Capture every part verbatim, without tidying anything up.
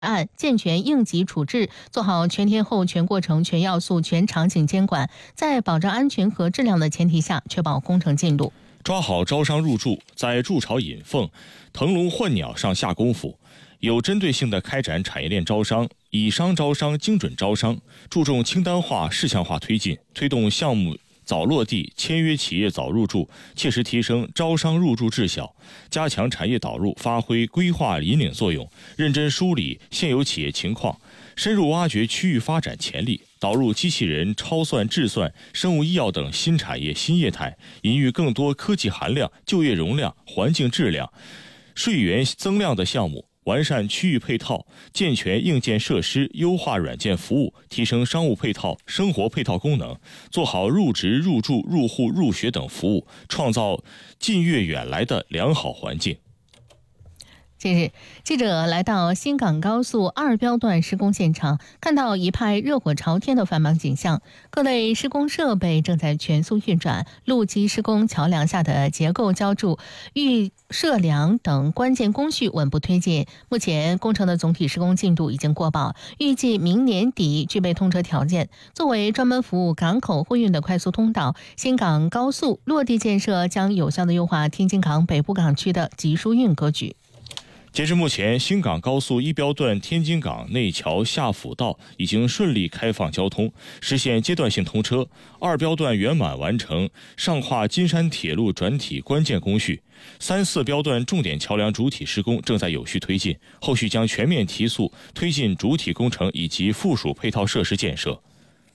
案，健全应急处置，做好全天候、全过程、全要素、全场景监管，在保障安全和质量的前提下，确保工程进度。 抓好招商入驻，在筑巢引凤、腾笼换鸟上下功夫，有针对性地开展产业链招商，以商招商、精准招商，注重清单化、事项化推进，推动项目早落地，签约企业早入驻，切实提升招商入驻质效，加强产业导入，发挥规划引领作用，认真梳理现有企业情况，深入挖掘区域发展潜力，导入机器人、超算、智算、生物医药等新产业新业态，引育更多科技含量、就业容量、环境质量、税源增量的项目，完善区域配套，健全硬件设施，优化软件服务，提升商务配套、生活配套功能，做好入职、入住、入户、入学等服务，创造近悦远来的良好环境。 近日，记者来到新港高速二标段施工现场，看到一派热火朝天的繁忙景象，各类施工设备正在全速运转，路基施工、桥梁下的结构浇筑、预设梁等关键工序稳步推进。目前工程的总体施工进度已经过保，预计明年底具备通车条件。作为专门服务港口货运的快速通道，新港高速落地建设将有效地优化天津港北部港区的集疏运格局。 截至目前，新港高速一标段天津港内桥下辅道已经顺利开放交通，实现阶段性通车；二标段圆满完成上跨金山铁路转体关键工序；三四标段重点桥梁主体施工正在有序推进，后续将全面提速推进主体工程以及附属配套设施建设。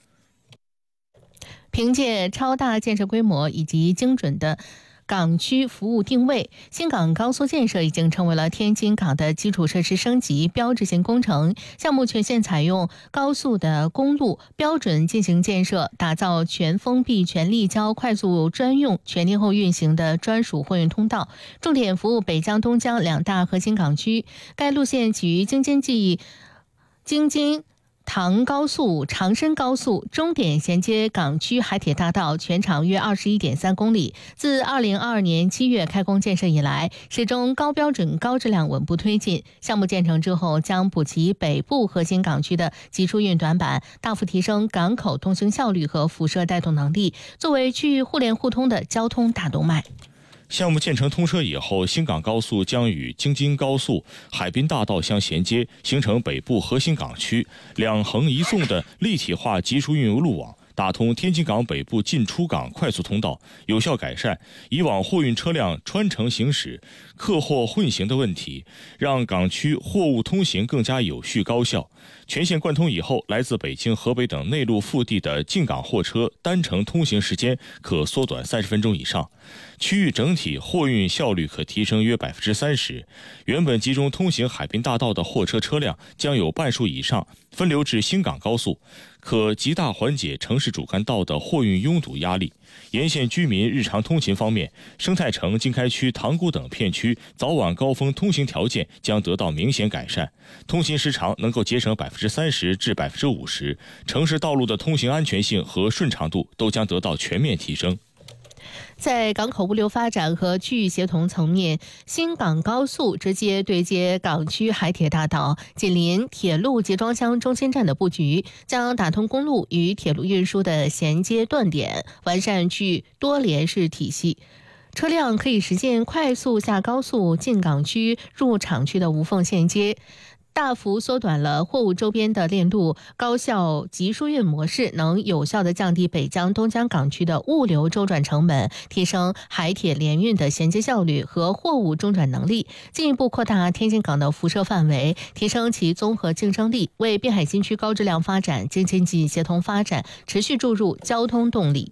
凭借超大建设规模以及精准的港区服务定位，新港高速建设已经成为了天津港的基础设施升级标志性工程。项目全线采用高速的公路标准进行建设，打造全封闭、全立交、快速专用、全天候运行的专属货运通道，重点服务北江、东江两大核心港区。该路线起于京津冀京津唐高速、长深高速，终点衔接港区海铁大道，全长约 二十一点三公里。自二零二二年七月开工建设以来，始终高标准、高质量稳步推进。项目建成之后，将补齐北部核心港区的集疏运短板，大幅提升港口通行效率和辐射带动能力，作为区域互联互通的交通大动脉。 项目建成通车以后，新港高速将与京津高速、海滨大道相衔接，形成北部核心港区两横一纵的立体化集疏运路网，打通天津港北部进出港快速通道，有效改善以往货运车辆穿城行驶、客货混行的问题，让港区货物通行更加有序高效。全线贯通以后，来自北京、河北等内陆腹地的进港货车单程通行时间可缩短三十分钟以上，区域整体货运效率可提升约百分之三十。原本集中通行海滨大道的货车车辆将有半数以上分流至新港高速，可极大缓解城市主干道的货运拥堵压力。沿线居民日常通勤方面，生态城、经开区、塘沽等片区早晚高峰通行条件将得到明显改善，通行时长能够节省百分之三十至百分之五十，城市道路的通行安全性和顺畅度都将得到全面提升。 在港口物流发展和区域协同层面，新港高速直接对接港区海铁大道，紧邻铁路集装箱中心站的布局，将打通公路与铁路运输的衔接断点，完善区域多联式体系。车辆可以实现快速下高速进港区、入厂区的无缝衔接，大幅缩短了货物周边的链路，高效集疏运模式能有效地降低北江、东江港区的物流周转成本，提升海铁联运的衔接效率和货物中转能力，进一步扩大天津港的辐射范围，提升其综合竞争力，为滨海新区高质量发展、京津冀协同发展持续注入交通动力。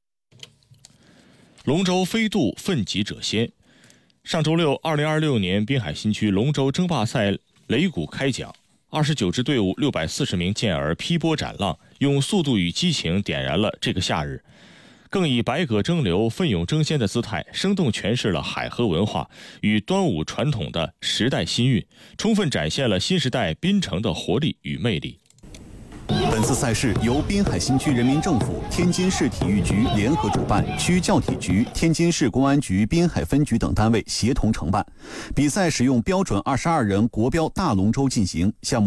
龙舟飞渡，奋楫者先。上周六，二零二六年滨海新区龙舟争霸赛擂鼓开奖，二十九支队伍六百四十名健儿劈波斩浪，用速度与激情点燃了这个夏日，更以百舸争流、奋勇争先的姿态，生动诠释了海河文化与端午传统的时代新韵，充分展现了新时代滨城的活力与魅力。 本本次赛事由滨海新区人民政府、天津市体育局联合主办，区教体局、天津市公安局滨海分局等单位协同承办。比赛使用标准二十二人国标大龙舟进行，项目